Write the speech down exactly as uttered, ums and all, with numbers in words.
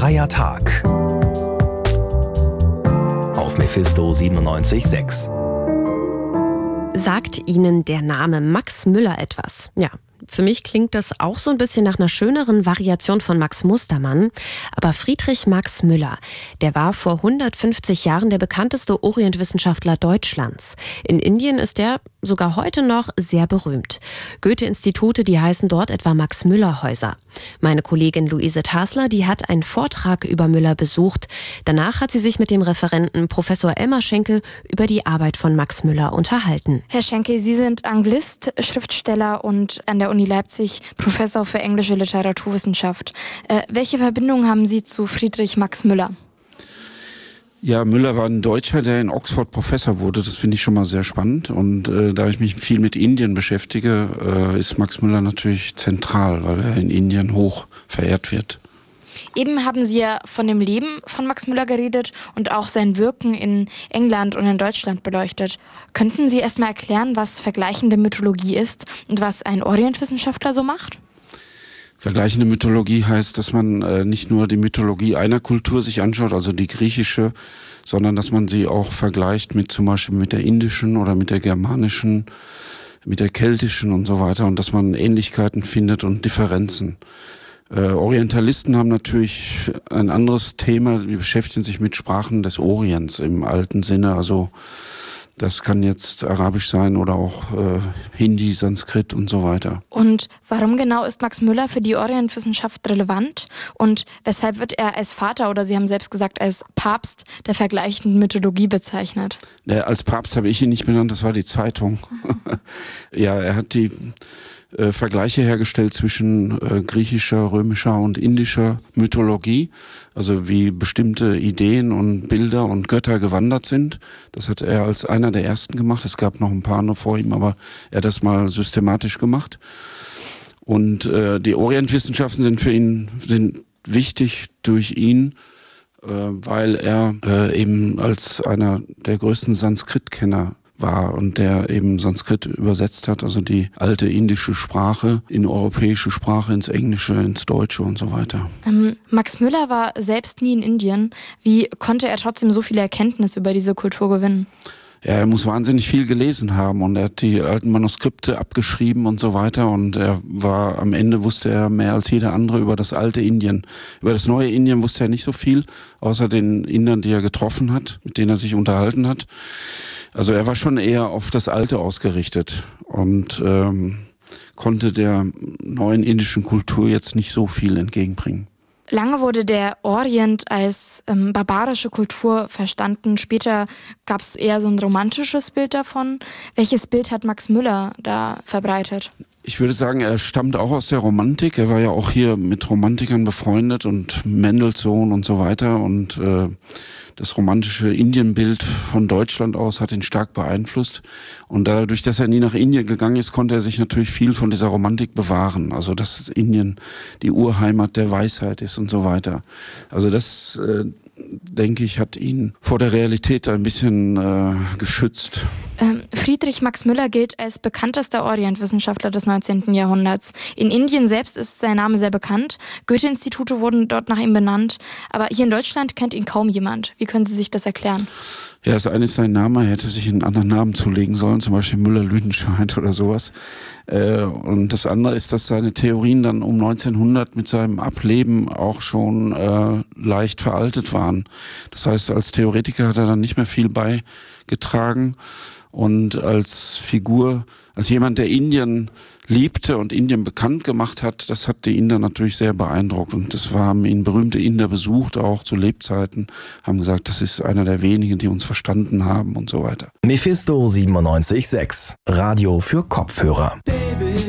Freier Tag auf Mephisto siebenundneunzig Komma sechs. Sagt Ihnen der Name Max Müller etwas? Ja, für mich klingt das auch so ein bisschen nach einer schöneren Variation von Max Mustermann. Aber Friedrich Max Müller, der war vor hundertfünfzig Jahren der bekannteste Orientwissenschaftler Deutschlands. In Indien ist er sogar heute noch sehr berühmt. Goethe-Institute, die heißen dort etwa Max-Müller-Häuser. Meine Kollegin Luise Tasler, die hat einen Vortrag über Müller besucht. Danach hat sie sich mit dem Referenten Professor Elmar Schenkel über die Arbeit von Max Müller unterhalten. Herr Schenkel, Sie sind Anglist, Schriftsteller und an der Uni Leipzig Professor für englische Literaturwissenschaft. Äh, welche Verbindung haben Sie zu Friedrich Max Müller? Ja, Müller war ein Deutscher, der in Oxford Professor wurde. Das finde ich schon mal sehr spannend. Und äh, da ich mich viel mit Indien beschäftige, äh, ist Max Müller natürlich zentral, weil er in Indien hoch verehrt wird. Eben haben Sie ja von dem Leben von Max Müller geredet und auch sein Wirken in England und in Deutschland beleuchtet. Könnten Sie erst mal erklären, was vergleichende Mythologie ist und was ein Orientwissenschaftler so macht? Vergleichende Mythologie heißt, dass man äh, nicht nur die Mythologie einer Kultur sich anschaut, also die griechische, sondern dass man sie auch vergleicht mit zum Beispiel mit der indischen oder mit der germanischen, mit der keltischen und so weiter und dass man Ähnlichkeiten findet und Differenzen. Äh, Orientalisten haben natürlich ein anderes Thema, die beschäftigen sich mit Sprachen des Orients im alten Sinne, also das kann jetzt Arabisch sein oder auch äh, Hindi, Sanskrit und so weiter. Und warum genau ist Max Müller für die Orientwissenschaft relevant? Und weshalb wird er als Vater oder Sie haben selbst gesagt als Papst der vergleichenden Mythologie bezeichnet? Ja, als Papst habe ich ihn nicht benannt, das war die Zeitung. Ja, er hat die äh, Vergleiche hergestellt zwischen äh, griechischer, römischer und indischer Mythologie, also wie bestimmte Ideen und Bilder und Götter gewandert sind. Das hat er als einer der ersten gemacht. Es gab noch ein paar noch vor ihm, aber er hat das mal systematisch gemacht. Und äh, die Orientwissenschaften sind für ihn sind wichtig durch ihn, äh, weil er äh, eben als einer der größten Sanskrit-Kenner war und der eben Sanskrit übersetzt hat, also die alte indische Sprache in europäische Sprache, ins Englische, ins Deutsche und so weiter. Ähm, Max Müller war selbst nie in Indien. Wie konnte er trotzdem so viele Erkenntnisse über diese Kultur gewinnen? Ja, er muss wahnsinnig viel gelesen haben und er hat die alten Manuskripte abgeschrieben und so weiter und er war, am Ende wusste er mehr als jeder andere über das alte Indien. Über das neue Indien wusste er nicht so viel, außer den Indern, die er getroffen hat, mit denen er sich unterhalten hat. Also er war schon eher auf das Alte ausgerichtet und ähm, konnte der neuen indischen Kultur jetzt nicht so viel entgegenbringen. Lange wurde der Orient als ähm, barbarische Kultur verstanden. Später gab es eher so ein romantisches Bild davon. Welches Bild hat Max Müller da verbreitet? Ich würde sagen, er stammt auch aus der Romantik. Er war ja auch hier mit Romantikern befreundet und Mendelssohn und so weiter. Und äh, das romantische Indienbild von Deutschland aus hat ihn stark beeinflusst. Und dadurch, dass er nie nach Indien gegangen ist, konnte er sich natürlich viel von dieser Romantik bewahren. Also dass Indien die Urheimat der Weisheit ist und so weiter. Also das, äh, denke ich, hat ihn vor der Realität ein bisschen äh, geschützt. Ähm, Friedrich Max Müller gilt als bekanntester Orientwissenschaftler des neunzehnten Jahrhunderts. In Indien selbst ist sein Name sehr bekannt. Goethe-Institute wurden dort nach ihm benannt. Aber hier in Deutschland kennt ihn kaum jemand. Wie können Sie sich das erklären? Ja, das eine ist sein Name. Er hätte sich einen anderen Namen zulegen sollen, zum Beispiel Müller-Lüdenscheid oder sowas. Äh, und das andere ist, dass seine Theorien dann um neunzehnhundert mit seinem Ableben auch schon äh, leicht veraltet waren. Das heißt, als Theoretiker hat er dann nicht mehr viel beigetragen. Und als Figur, als jemand, der Indien liebte und Indien bekannt gemacht hat, das hat die Inder natürlich sehr beeindruckt. Und das haben ihn berühmte Inder besucht, auch zu Lebzeiten, haben gesagt, das ist einer der wenigen, die uns verstanden haben und so weiter. Mephisto siebenundneunzig Komma sechs, Radio für Kopfhörer.